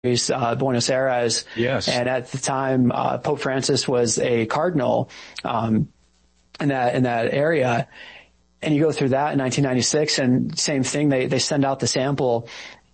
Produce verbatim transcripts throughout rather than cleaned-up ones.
uh, Buenos Aires. Yes. And at the time, uh, Pope Francis was a cardinal, um, in that, in that area. And you go through that in nineteen ninety-six, and same thing, they, they send out the sample,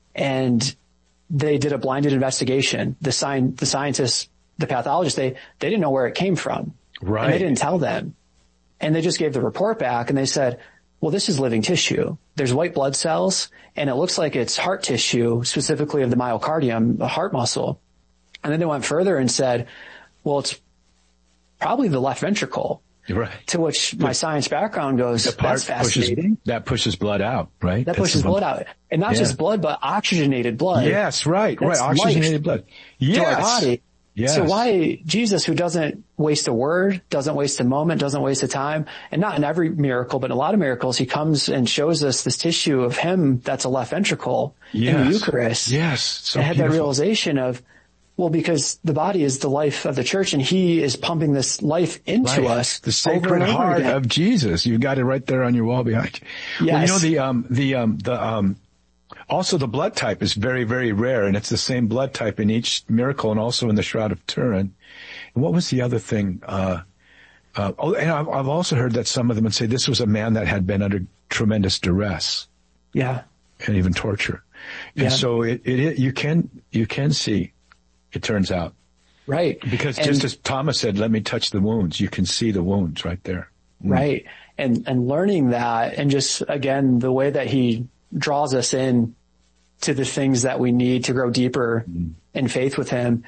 and they did a blinded investigation. The sci- the scientists, the pathologists, they, they didn't know where it came from. Right. And they didn't tell them. And they just gave the report back, and they said, well, this is living tissue. There's white blood cells, and it looks like it's heart tissue, specifically of the myocardium, the heart muscle. And then they went further and said, well, it's probably the left ventricle. Right. To which my science background goes, The part that's fascinating. Pushes, that pushes blood out, right? That That's pushes the blood out. And not Yeah. just blood, but oxygenated blood. Yes, right, That's right. Oxygenated blood. Yes. To our body. Yes. So why Jesus, who doesn't waste a word, doesn't waste a moment, doesn't waste a time, and not in every miracle, but in a lot of miracles, he comes and shows us this tissue of him that's a left ventricle Yes. in the Eucharist. Yes. So I had beautiful. that realization of, well, because the body is the life of the church, and he is pumping this life into Right. us. The over Sacred and over Heart again. of Jesus. You got it right there on your wall behind you. Well, you Yes. know, the, um, the, um, the, um, also the blood type is very, very rare, and it's the same blood type in each miracle and also in the Shroud of Turin. And what was the other thing? Uh, uh, oh, and I've, I've also heard that some of them would say this was a man that had been under tremendous duress Yeah. and even torture. And Yeah. so it, it, it, you can, you can see, it turns out. Right. Because And- just as Thomas said, let me touch the wounds. You can see the wounds right there. Mm. Right. And, and learning that, and just, again, the way that he draws us in to the things that we need to grow deeper Mm. in faith with him,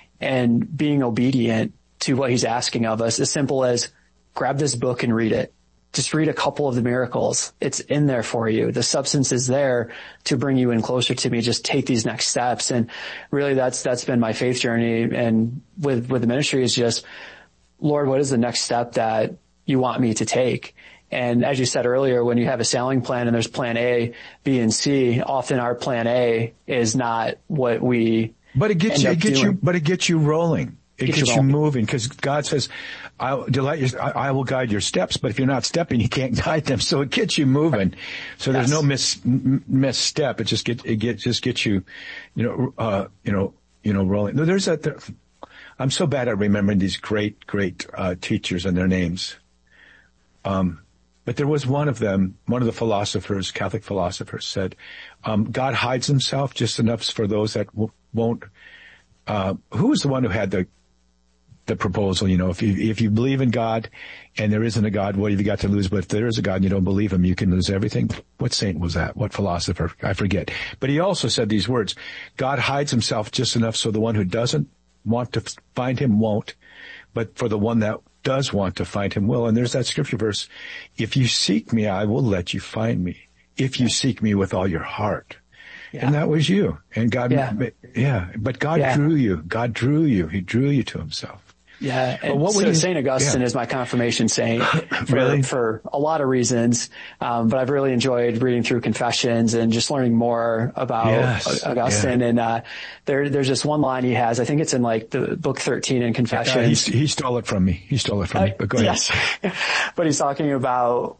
and being obedient to what he's asking of us, as simple as grab this book and read it. Just read a couple of the miracles. It's in there for you. The substance is there to bring you in closer to me. Just take these next steps. And really that's, that's been my faith journey. And with, with the ministry is just, Lord, what is the next step that you want me to take? And as you said earlier, when you have a sailing plan and there's plan A, B, and C, often our plan A is not what we But it gets end you, up it gets doing. you, but it gets you rolling. It Gets gets you you rolling. moving, because God says, "I'll delight your, I, I will guide your steps." But if you're not stepping, you can't guide them. So it gets you moving. So there's Yes. no mis m- misstep. It just get it get just gets you, you know, uh, you know, you know, rolling. No, there's a. There, I'm so bad at remembering these great, great uh, teachers and their names. Um, but there was one of them, one of the philosophers, Catholic philosophers, said, um, "God hides himself just enough for those that w- won't." Uh, who was the one who had the the proposal? You know, if you if you believe in God and there isn't a God, what have you got to lose? But if there is a God and you don't believe him, you can lose everything. What saint was that? What philosopher? I forget. But he also said these words: God hides himself just enough so the one who doesn't want to find him won't, but for the one that does want to find him will. And there's that scripture verse: if you seek me, I will let you find me, if you seek me with all your heart. Yeah. And that was you. And God, yeah, yeah. But God yeah. drew you. God drew you. He drew you to himself. Yeah. And what so you, Saint Augustine yeah. is my confirmation saint for, really? for a lot of reasons. Um, but I've really enjoyed reading through Confessions and just learning more about yes. Augustine. Yeah. And, uh, there, there's this one line he has. I think it's in like the book thirteen in Confessions. Uh, he, he stole it from me. He stole it from uh, me, but go ahead. Yes. But he's talking about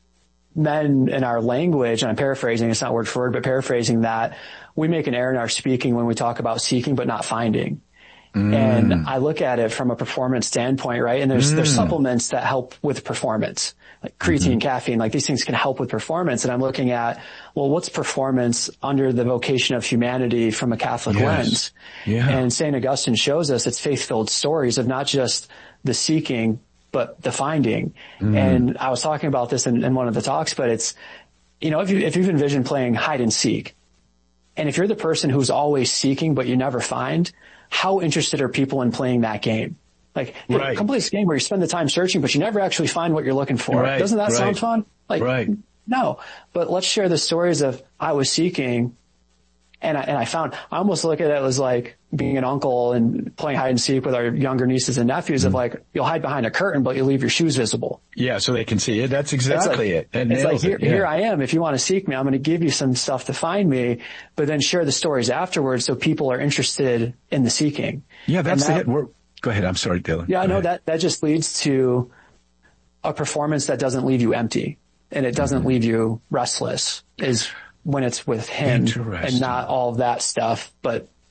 men in our language, and I'm paraphrasing, it's not word for word, but paraphrasing that, we make an error in our speaking when we talk about seeking but not finding. Mm. And I look at it from a performance standpoint, right? And there's, mm. there's supplements that help with performance, like creatine, mm-hmm. caffeine, like these things can help with performance. And I'm looking at, well, what's performance under the vocation of humanity from a Catholic yes. lens? Yeah. And Saint Augustine shows us it's faith-filled stories of not just the seeking, but the finding. Mm. And I was talking about this in, in one of the talks, but it's, you know, if you, if you've envisioned playing hide and seek, and if you're the person who's always seeking, but you never find, how interested are people in playing that game? Like, hey, right. come play this game where you spend the time searching, but you never actually find what you're looking for. Right. Doesn't that right. sound fun? Like, right. no, but let's share the stories of I was seeking and I, and I found, I almost look at it as like being an uncle and playing hide and seek with our younger nieces and nephews mm. of like, you'll hide behind a curtain, but you leave your shoes visible. Yeah. So they can see it. That's exactly it's like, it. That it's like, here, it. Yeah. here I am. If you want to seek me, I'm going to give you some stuff to find me, but then share the stories afterwards so people are interested in the seeking. Yeah. That's that, the hit. We're, go ahead. I'm sorry, Dylan. Yeah, I know ahead. that, that just leads to a performance that doesn't leave you empty and it doesn't mm-hmm. leave you restless is when it's with him and not all of that stuff, but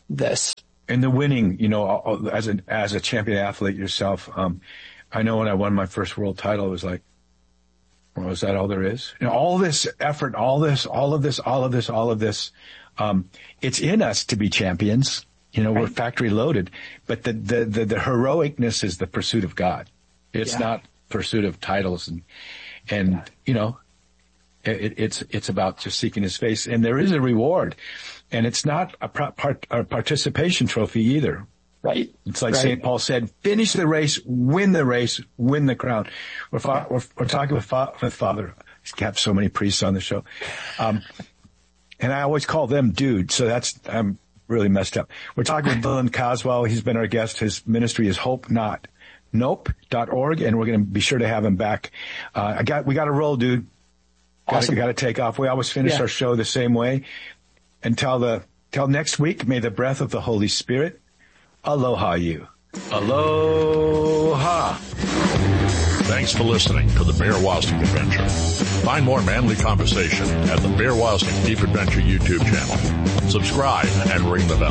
this. And the winning, you know, as a, as a champion athlete yourself, um, I know when I won my first world title, it was like, well, is that all there is? You know, all this effort, all this, all of this, all of this, all of this, um, it's in us to be champions. You know, right. We're factory loaded, but the, the, the, the heroicness is the pursuit of God. It's yeah. not pursuit of titles and, and, yeah. you know, it, it's, it's about just seeking his face, and there is a reward, and it's not a, part, a participation trophy either. Right. It's like right. Saint Paul said, finish the race, win the race, win the crown. We're, fa- we're, we're talking with, fa- with Father. He's got so many priests on the show. Um, and I always call them dude. So that's, I'm really messed up. We're talking with Dylan Caswell. He's been our guest. His ministry is Hope Not Nope dot org. And we're going to be sure to have him back. Uh, I got, we got to roll, dude. Awesome. Got to take off. We always finish yeah. our show the same way. Until the, till next week, may the breath of the Holy Spirit aloha you. Aloha. Thanks for listening to the Bear Wozniak Adventure. Find more manly conversation at the Bear Wozniak Deep Adventure YouTube channel. Subscribe and ring the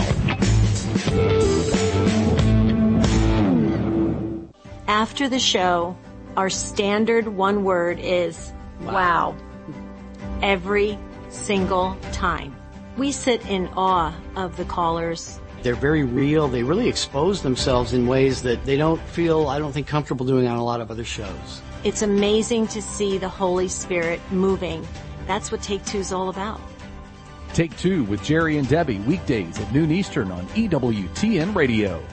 bell. After the show, our standard one word is wow. wow. Every single time. We sit in awe of the callers. They're very real. They really expose themselves in ways that they don't feel, I don't think, comfortable doing on a lot of other shows. It's amazing to see the Holy Spirit moving. That's what Take Two's all about. Take Two with Jerry and Debbie, weekdays at noon Eastern on E W T N Radio.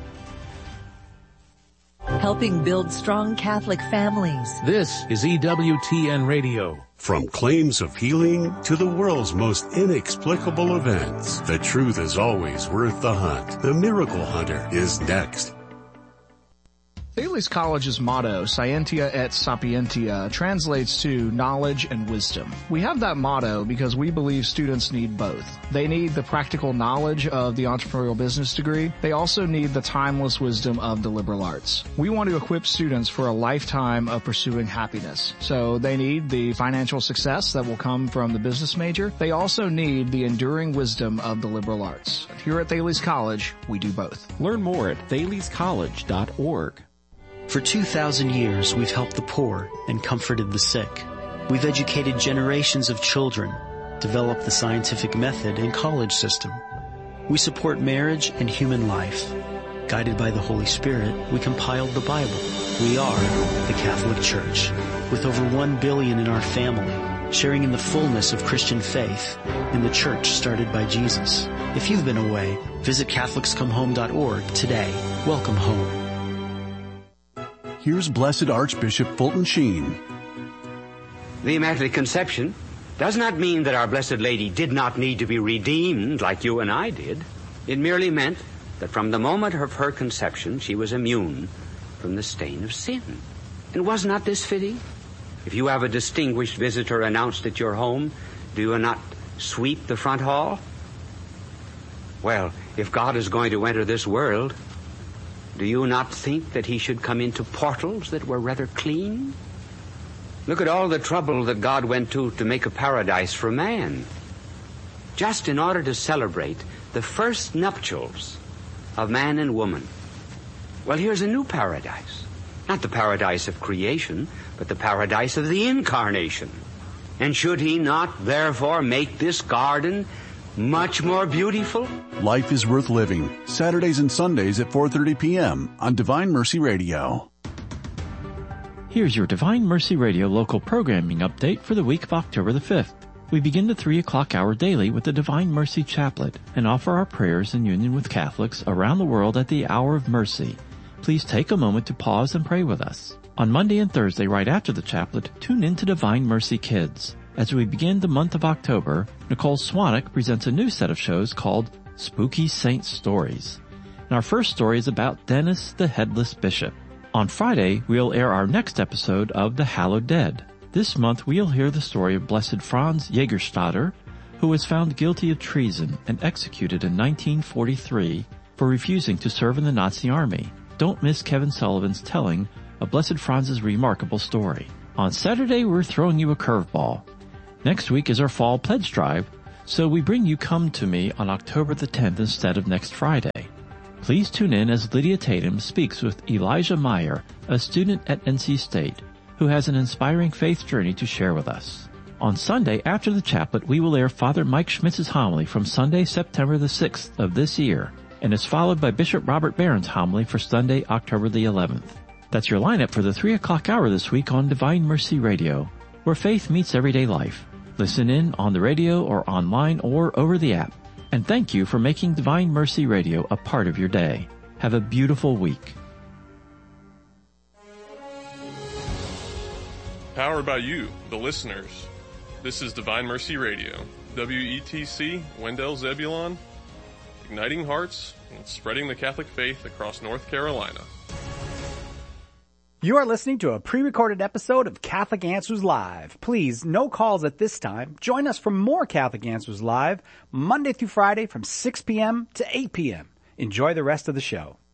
Helping build strong Catholic families. This is E W T N Radio. From claims of healing to the world's most inexplicable events, the truth is always worth the hunt. The Miracle Hunter is next. Thales College's motto, Scientia et Sapientia, translates to knowledge and wisdom. We have that motto because we believe students need both. They need the practical knowledge of the entrepreneurial business degree. They also need the timeless wisdom of the liberal arts. We want to equip students for a lifetime of pursuing happiness. So they need the financial success that will come from the business major. They also need the enduring wisdom of the liberal arts. Here at Thales College, we do both. Learn more at thales college dot org. For two thousand years, we've helped the poor and comforted the sick. We've educated generations of children, developed the scientific method and college system. We support marriage and human life. Guided by the Holy Spirit, we compiled the Bible. We are the Catholic Church, with over one billion in our family, sharing in the fullness of Christian faith in the church started by Jesus. If you've been away, visit Catholics Come Home dot org today. Welcome home. Here's Blessed Archbishop Fulton Sheen. The Immaculate Conception does not mean that our Blessed Lady did not need to be redeemed like you and I did. It merely meant that from the moment of her conception, she was immune from the stain of sin. And was not this fitting? If you have a distinguished visitor announced at your home, do you not sweep the front hall? Well, if God is going to enter this world, do you not think that he should come into portals that were rather clean? Look at all the trouble that God went to to make a paradise for man, just in order to celebrate the first nuptials of man and woman. Well, here's a new paradise. Not the paradise of creation, but the paradise of the incarnation. And should he not, therefore, make this garden much more beautiful? Life is Worth Living, Saturdays and Sundays at four thirty p.m. on Divine Mercy Radio. Here's your Divine Mercy Radio local programming update for the week of October the fifth. We begin the three o'clock hour daily with the Divine Mercy Chaplet and offer our prayers in union with Catholics around the world at the hour of mercy. Please take a moment to pause and pray with us. On Monday and Thursday, right after the chaplet, tune in to Divine Mercy Kids. As we begin the month of October, Nicole Swanek presents a new set of shows called Spooky Saint Stories. And our first story is about Dennis the Headless Bishop. On Friday, we'll air our next episode of The Hallowed Dead. This month, we'll hear the story of Blessed Franz Jägerstatter, who was found guilty of treason and executed in nineteen forty-three for refusing to serve in the Nazi army. Don't miss Kevin Sullivan's telling of Blessed Franz's remarkable story. On Saturday, we're throwing you a curveball. Next week is our fall pledge drive, So we bring you Come to Me on October the tenth instead of next Friday. Please tune in as Lydia Tatum speaks with Elijah Meyer, a student at N C State, who has an inspiring faith journey to share with us. On Sunday, after the chaplet, we will air Father Mike Schmitz's homily from Sunday, September the sixth of this year, and is followed by Bishop Robert Barron's homily for Sunday, October the eleventh. That's your lineup for the three o'clock hour this week on Divine Mercy Radio, where faith meets everyday life. Listen in on the radio or online or over the app. And thank you for making Divine Mercy Radio a part of your day. Have a beautiful week. Powered by you, the listeners. This is Divine Mercy Radio, W E T C, Wendell Zebulon, igniting hearts and spreading the Catholic faith across North Carolina. You are listening to a pre-recorded episode of Catholic Answers Live. Please, no calls at this time. Join us for more Catholic Answers Live, Monday through Friday from six p.m. to eight p.m. Enjoy the rest of the show.